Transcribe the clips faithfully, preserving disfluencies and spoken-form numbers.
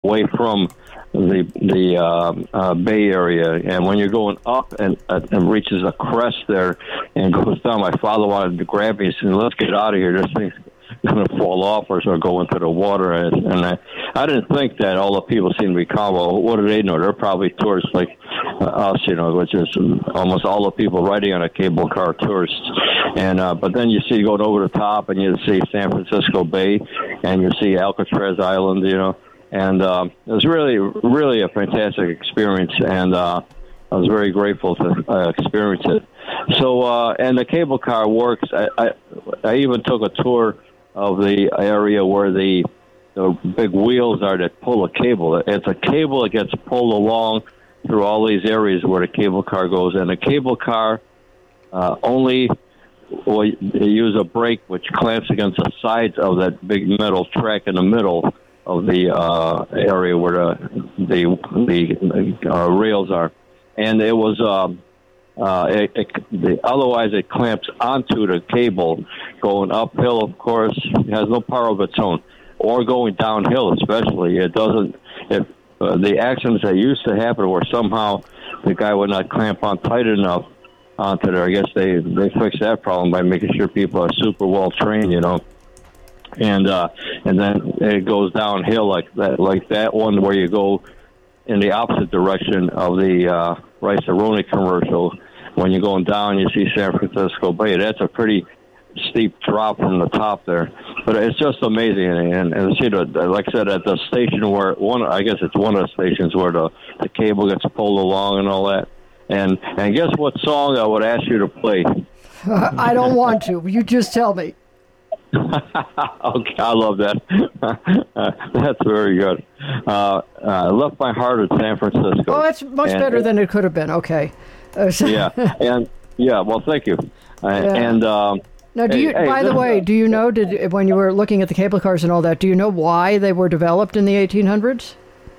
away from the the uh, uh, Bay Area, and when you're going up and uh, and reaches a crest there and goes down, my father wanted to grab me and said, "Let's get out of here. This thing's going to fall off or so go into the water." And, and I, I didn't think that all the people seem to be calm. Well, what do they know? They're probably tourists like uh, us, you know, which is almost all the people riding on a cable car tourists. And uh, but then you see going over the top, and you see San Francisco Bay, and you see Alcatraz Island, you know. And um, it was really, really a fantastic experience, and uh, I was very grateful to uh, experience it. So, uh, and the cable car works. I, I, I even took a tour of the area where the the big wheels are that pull a cable. It's a cable that gets pulled along through all these areas where the cable car goes, and the cable car uh, only well, they use a brake which clamps against the sides of that big metal track in the middle of the uh, area where the the, the uh, rails are, and it was um, uh, it, it, the, otherwise it clamps onto the cable going uphill. Of course, it has no power of its own, or going downhill especially. It doesn't. It, uh, the accidents that used to happen where somehow the guy would not clamp on tight enough onto there. I guess they they fixed that problem by making sure people are super well trained, you know. And uh, and then it goes downhill like that, like that one where you go in the opposite direction of the uh, Rice-A-Roni commercial. When you're going down, you see San Francisco Bay. That's a pretty steep drop from the top there, but it's just amazing. And, and see, the, like I said, at the station where one, I guess it's one of the stations where the, the cable gets pulled along and all that. And and guess what song I would ask you to play? Uh, I don't want to. You just tell me. Okay, I love that. uh, that's very good. Uh, I left my heart at San Francisco. Oh, that's much and, better than it could have been. Okay. Uh, so yeah, and yeah. Well, thank you. Uh, yeah. And um, now, do hey, you? Hey, by the way, uh, do you know? Did when you were looking at the cable cars and all that, do you know why they were developed in the eighteen hundreds?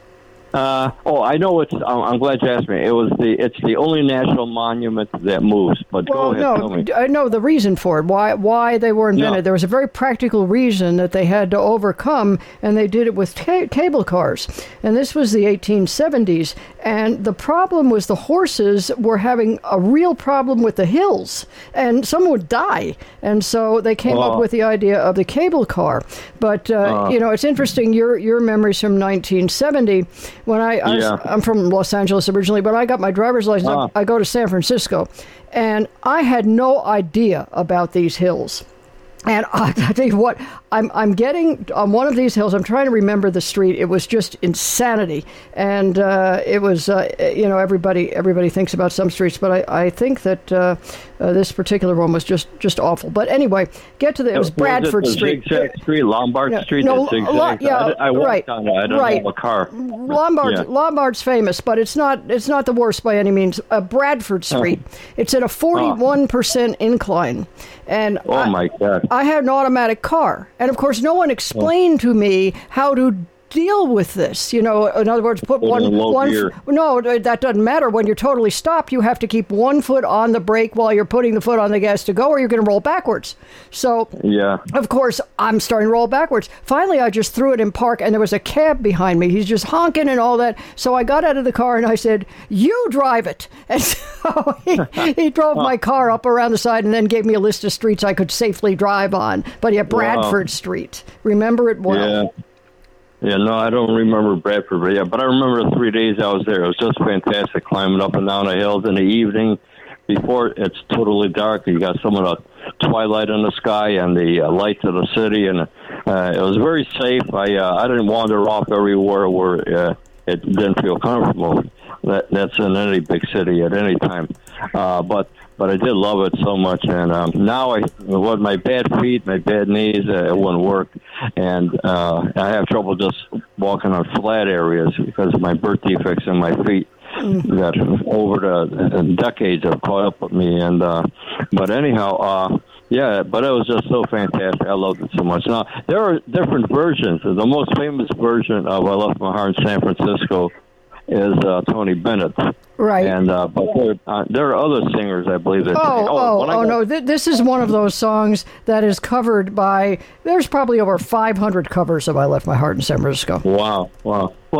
Uh, oh, I know it's. I'm, I'm glad you asked me. It was the. It's the only national monument that moves. But Well, go ahead. no, Tell me. I know the reason for it. Why? Why they were invented? No. There was a very practical reason that they had to overcome, and they did it with ca- cable cars. And this was the eighteen seventies. And the problem was the horses were having a real problem with the hills, and someone would die. And so they came Oh. up with the idea of the cable car. But uh, Uh. you know, it's interesting. Your your memories from nineteen seventy. When I, I was, Yeah. I'm from Los Angeles originally, but I got my driver's license. Ah. I, I go to San Francisco, and I had no idea about these hills. And I, I tell you what, I'm I'm getting on one of these hills. I'm trying to remember the street. It was just insanity, and uh, it was uh, you know everybody everybody thinks about some streets, but I, I think that uh, uh, this particular one was just, just awful. But anyway, get to the it was Bradford was it the Street. Zigzag Street, Lombard No, Street. no, that zigzags? lo- yeah, I, I walked right, on it. I don't right. have a car. Lombard, Yeah. Lombard's famous, but it's not it's not the worst by any means. Uh, Bradford Street. It's at a forty-one percent incline, and Oh I, my God. I had an automatic car, and of course, no one explained to me how to deal with this. You know, in other words, put Put one in low one. gear. No, that doesn't matter. When you're totally stopped, you have to keep one foot on the brake while you're putting the foot on the gas to go, or you're going to roll backwards. So, Yeah. of course, I'm starting to roll backwards. Finally, I just threw it in park, and there was a cab behind me. He's just honking and all that. So I got out of the car, and I said, "You drive it." And so he, he drove my car up around the side and then gave me a list of streets I could safely drive on. But yeah, Bradford Wow. Street. Remember it well. Yeah. Yeah, no, I don't remember Bradford, but yeah, but I remember the three days I was there. It was just fantastic climbing up and down the hills in the evening before it's totally dark. You got some of the twilight in the sky and the uh, lights of the city, and uh, it was very safe. I uh, I didn't wander off everywhere where uh, it didn't feel comfortable. That that's in any big city at any time, uh, but. But I did love it so much, and um, now I, with my bad feet, my bad knees, uh, it wouldn't work, and uh, I have trouble just walking on flat areas because of my birth defects in my feet that over the decades have caught up with me. And uh, but anyhow, uh, yeah, but it was just so fantastic. I loved it so much. Now there are different versions. The most famous version of "I Left My Heart in San Francisco" is uh, Tony Bennett. Right. And uh, but there, uh, there are other singers, I believe. That Oh, oh, when I oh, got- no. Th- this is one of those songs that is covered by, there's probably over five hundred covers of I Left My Heart in San Francisco. Wow, wow. Well,